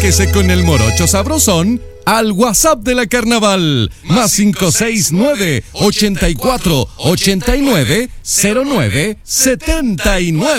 Comuníquese con el Morocho Sabrosón al WhatsApp de la Carnaval, más 569 84 89 09 79.